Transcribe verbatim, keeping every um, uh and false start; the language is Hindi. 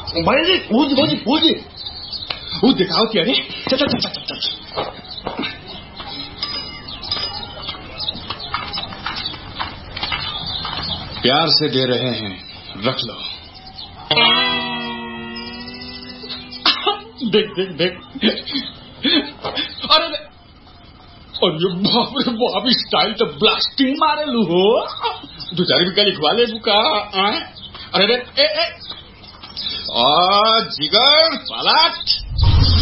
भाई पूछ पूछ पूछ वो दिखाओ क्या रे। चल चल चल चल चल। प्यार से दे रहे हैं, रख लो। देख देख देख। अरे अरे बाप रे बाप, स्टाइल तो ब्लास्टिंग मारे लू हो। दो चार भी का लिखवा ले बुका। अरे रे ए ए आ जिगर पलट।